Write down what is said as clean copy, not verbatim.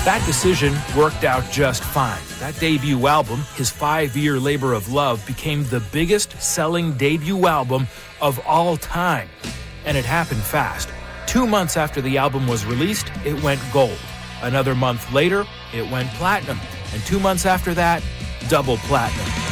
That decision worked out just fine. That debut album, his 5-year labor of love, became the biggest selling debut album of all time. And it happened fast. 2 months after the album was released, it went gold. Another month later, it went platinum. And 2 months after that, double platinum.